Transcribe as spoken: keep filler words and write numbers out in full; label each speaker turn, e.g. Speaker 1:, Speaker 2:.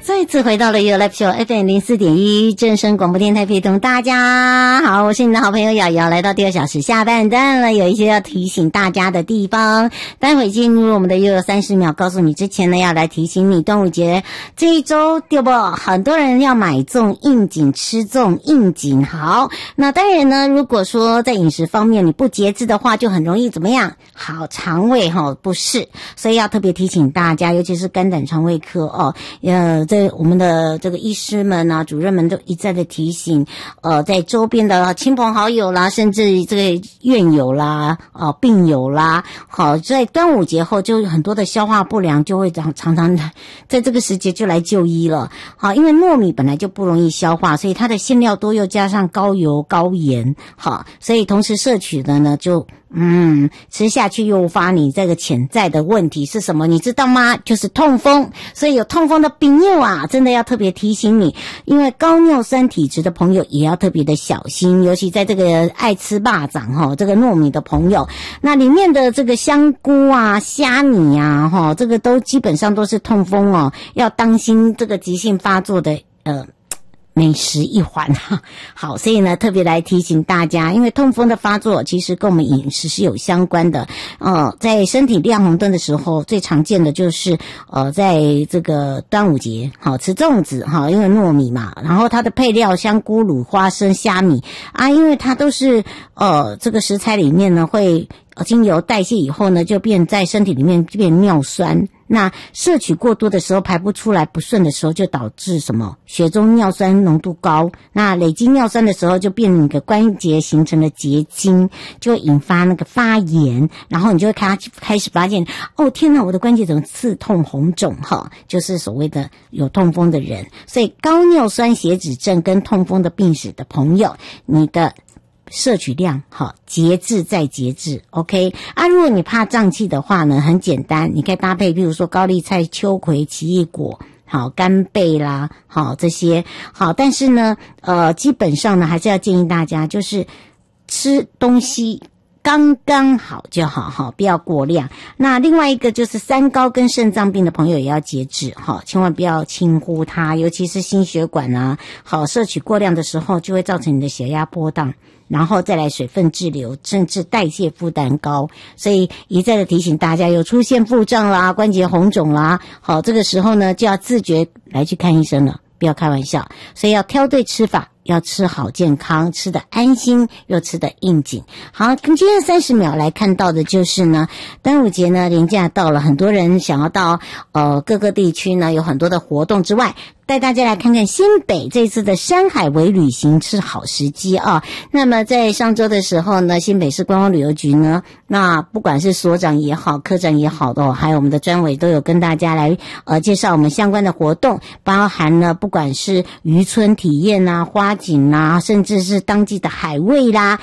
Speaker 1: 再次回到了 You Live Show F M 零四点一正声广播电台，陪同大家好，我是你的好朋友瑶瑶，来到第二小时下半段了，有一些要提醒大家的地方。待会进入我们的悠悠三十秒告诉你之前呢，要来提醒你，端午节这一周对不？很多人要买粽应景，吃粽应景。好，那当然呢，如果说在饮食方面你不节制的话，就很容易怎么样？好，肠胃哈不适，所以要特别提醒大家，尤其是肝胆肠胃科哦，呃。在我们的这个医师们啊、主任们都一再的提醒，呃，在周边的亲朋好友啦，甚至这个院友啦、啊、呃、病友啦，好，在端午节后就很多的消化不良就会常常常在这个时节就来就医了。好，因为糯米本来就不容易消化，所以它的馅料多，又加上高油高盐，好，所以同时摄取的呢就嗯，吃下去诱发你这个潜在的问题是什么？你知道吗？就是痛风。所以有痛风的朋友啊，真的要特别提醒你，因为高尿酸体质的朋友也要特别的小心，尤其在这个爱吃肉粽哈，这个糯米的朋友，那里面的这个香菇啊、虾米啊，哈，这个都基本上都是痛风哦，要当心这个急性发作的呃。美食一环哈，好，所以呢，特别来提醒大家，因为痛风的发作其实跟我们饮食是有相关的。呃，在身体亮红灯的时候，最常见的就是呃，在这个端午节，好吃粽子哈，因为糯米嘛，然后它的配料香菇、卤、花生、虾米啊，因为它都是呃这个食材里面呢会经由代谢以后呢，就变在身体里面变尿酸。那摄取过多的时候排不出来，不顺的时候就导致什么？血中尿酸浓度高。那累积尿酸的时候就变你的关节形成了结晶，就会引发那个发炎，然后你就会开开始发现，哦天哪，我的关节怎么刺痛红肿哈？就是所谓的有痛风的人。所以高尿酸血脂症跟痛风的病史的朋友，你的摄取量好，节制再节制 ，OK 啊。如果你怕胀气的话呢，很简单，你可以搭配，比如说高丽菜、秋葵、奇异果，好干贝啦，好这些好。但是呢，呃，基本上呢，还是要建议大家，就是吃东西刚刚好就好哈，不要过量。那另外一个就是三高跟肾脏病的朋友也要节制哈，千万不要轻忽它，尤其是心血管啊，好摄取过量的时候，就会造成你的血压波荡。然后再来水分滞留，甚至代谢负担高，所以一再的提醒大家，有出现腹胀啦、关节红肿啦，好，这个时候呢就要自觉来去看医生了，不要开玩笑，所以要挑对吃法，要吃好健康，吃得安心又吃得应景。好，今天三十秒来看到的就是呢，端午节呢连假到了，很多人想要到呃各个地区呢有很多的活动之外，带大家来看看新北这次的山海微旅行是好时机啊。那么在上周的时候呢，新北市观光旅游局呢，那不管是所长也好，科长也好的，还有我们的专委都有跟大家来呃介绍我们相关的活动，包含了不管是渔村体验啊、花景啊，甚至是当季的海味啦，